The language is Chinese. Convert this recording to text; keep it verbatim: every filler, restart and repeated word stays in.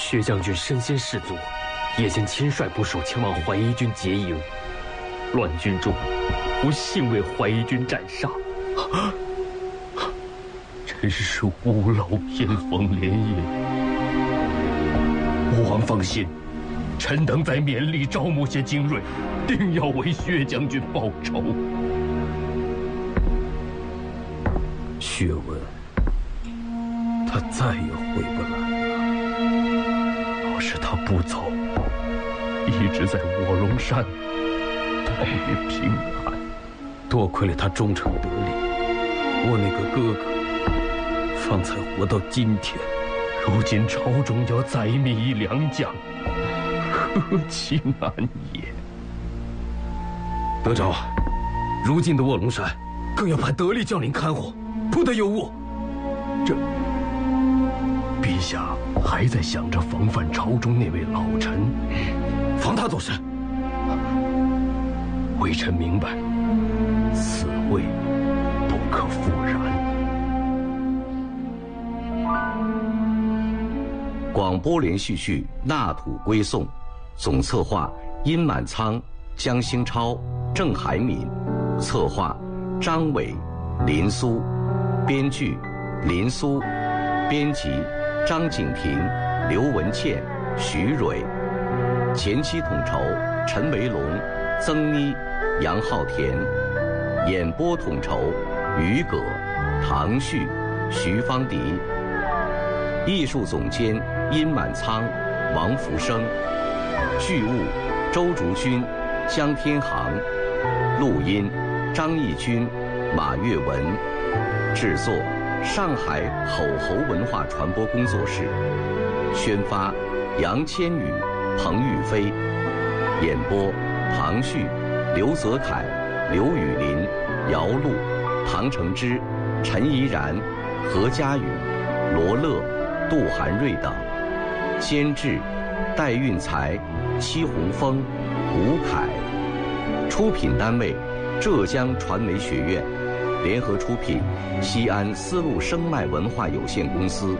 薛将军身先士卒，夜间亲率部属前往淮夷军结营。乱军中，吾幸为淮夷军斩杀。 真是屋漏偏逢连夜。吾王放心，臣等再勉力招募些精锐，定要为薛将军报仇。 薛文，他再也回不来了。 要是他不走，一直在卧龙山待平安。 多亏了他忠诚得力，我那个哥哥方才活到今天。 如今朝中要再觅一良将，何其难也！ 德昭，如今的卧龙山，更要派得力将领看护，不得有误。 这，陛下还在想着防范朝中那位老臣， 防他做甚？ 微臣明白，此位不可复然。 广播连续剧《纳土归宋》，总策划殷满仓、江兴超、郑海敏，策划张伟、林苏，编剧林苏，编辑张景婷、刘文倩、徐蕊，前期统筹陈维龙、曾妮、杨浩田，演播统筹于葛、唐旭、徐方迪，艺术总监殷满仓、王福生，剧务周竹君、江天航，录音张义军、马月文，制作上海吼猴文化传播工作室，宣发杨千羽、彭玉飞，演播唐旭、刘泽楷、刘雨林、姚璐、唐承之、陈怡然、何佳宇、罗乐、杜涵瑞等，监制戴运才、戚红峰、吴凯，出品单位浙江传媒学院，联合出品西安丝路声脉文化有限公司。